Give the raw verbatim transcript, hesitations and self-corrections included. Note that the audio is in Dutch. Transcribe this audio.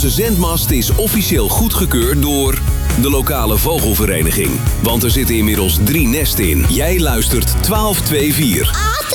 Onze zendmast is officieel goedgekeurd door de lokale vogelvereniging. Want er zitten inmiddels drie nesten in. Jij luistert twaalf twee vier.